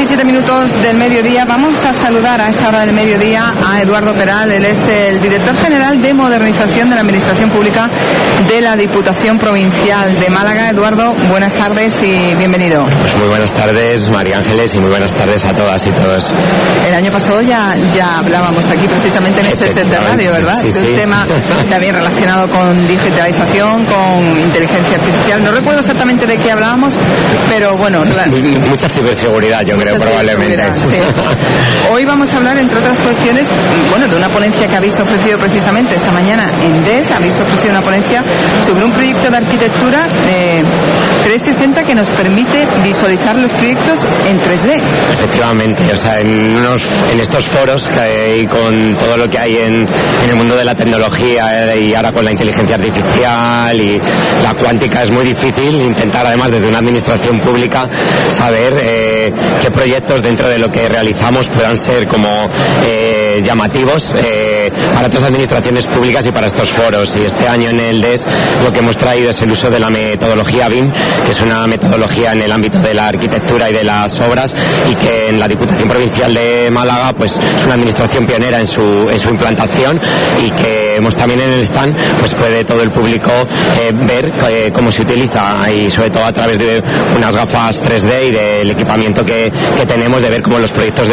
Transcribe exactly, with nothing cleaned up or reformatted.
diecisiete minutos del mediodía. Vamos a saludar a esta hora del mediodía a Eduardo Peral. Él es el director general de modernización de la Administración Pública de la Diputación Provincial de Málaga. Eduardo, buenas tardes y bienvenido. Pues muy buenas tardes, María Ángeles, y muy buenas tardes a todas y todos. El año pasado ya, ya hablábamos aquí precisamente en este set de radio, ¿verdad? Sí, de un sí. tema también relacionado con digitalización, con inteligencia artificial. No recuerdo exactamente de qué hablábamos, pero bueno. La... Mucha ciberseguridad, yo Mucha creo, probablemente. Sí. Hoy vamos a hablar, entre otras cuestiones, bueno, de una ponencia que habéis ofrecido precisamente esta mañana en D E S. Habéis ofrecido una ponencia sobre un proyecto de arquitectura eh, trescientos sesenta que nos permite visualizar los proyectos en tres D. Efectivamente, o sea, en, unos, en estos foros que hay, con todo lo que hay en, en el mundo de la tecnología, eh, y ahora con la inteligencia artificial y la cuántica, es muy difícil intentar, además, desde una administración pública, saber eh, qué proyectos dentro de lo que realizamos puedan ser como eh, llamativos eh, para otras administraciones públicas y para estos foros. Y este año en el D E S lo que hemos traído es el uso de la metodología B I M, que es una metodología en el ámbito de la arquitectura y de las obras, y que en la Diputación Provincial de Málaga pues es una administración pionera en su en su implantación, y que hemos también en el stand pues puede todo el público eh, ver eh, cómo se utiliza, y sobre todo a través de unas gafas tres D y del equipamiento que, que tenemos, de ver cómo los proyectos de